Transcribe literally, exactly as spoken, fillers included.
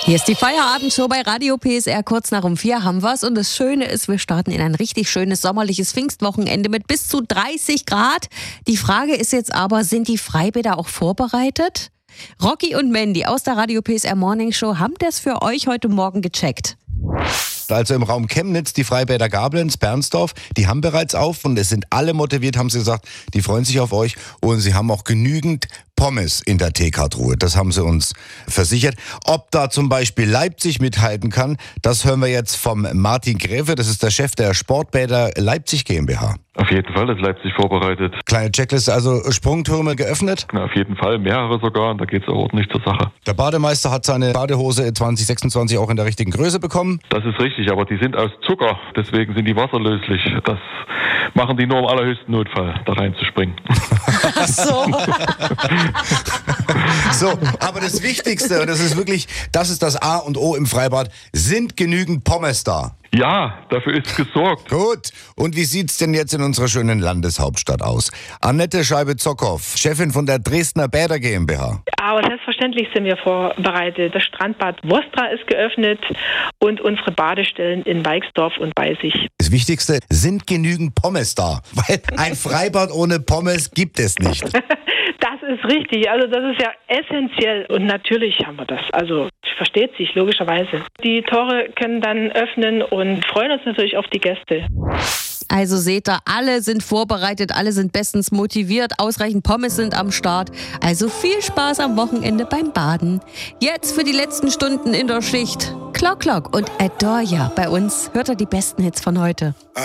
Hier ist die Feierabendshow bei Radio P S R. Kurz nach um vier haben wir's. Und das Schöne ist, wir starten in ein richtig schönes sommerliches Pfingstwochenende mit bis zu dreißig Grad. Die Frage ist jetzt aber, sind die Freibäder auch vorbereitet? Rocky und Mandy aus der Radio P S R Morning Show haben das für euch heute Morgen gecheckt. Also im Raum Chemnitz, die Freibäder Gablenz, Bernsdorf, die haben bereits auf und es sind alle motiviert, haben sie gesagt, die freuen sich auf euch und sie haben auch genügend Pommes in der Teekartruhe. Das haben sie uns versichert. Ob da zum Beispiel Leipzig mithalten kann, das hören wir jetzt vom Martin Gräfe, das ist der Chef der Sportbäder Leipzig GmbH. Auf jeden Fall ist Leipzig vorbereitet. Kleine Checkliste, also Sprungtürme geöffnet? Na, auf jeden Fall, mehrere sogar, und da geht es auch ordentlich zur Sache. Der Bademeister hat seine Badehose zwanzig sechsundzwanzig auch in der richtigen Größe bekommen. Das ist richtig, aber die sind aus Zucker, deswegen sind die wasserlöslich. Das machen die nur im allerhöchsten Notfall, da reinzuspringen. Ach so. So, aber das Wichtigste, und das ist wirklich, das ist das A und O im Freibad, sind genügend Pommes da? Ja, dafür ist gesorgt. Gut. Und wie sieht's denn jetzt in unserer schönen Landeshauptstadt aus? Annette Scheibe-Zockhoff, Chefin von der Dresdner Bäder GmbH. Aber selbstverständlich sind wir vorbereitet. Das Strandbad Wostra ist geöffnet und unsere Badestellen in Weixdorf und Beisig. Das Wichtigste, sind genügend Pommes da? Weil ein Freibad ohne Pommes gibt es nicht. Das ist richtig. Also das ist ja essentiell. Und natürlich haben wir das. Also versteht sich, logischerweise. Die Tore können dann öffnen und freuen uns natürlich auf die Gäste. Also seht ihr, alle sind vorbereitet, alle sind bestens motiviert, ausreichend Pommes sind am Start. Also viel Spaß am Wochenende beim Baden. Jetzt für die letzten Stunden in der Schicht Clock Clock und Adore Ya. Bei uns hört ihr die besten Hits von heute.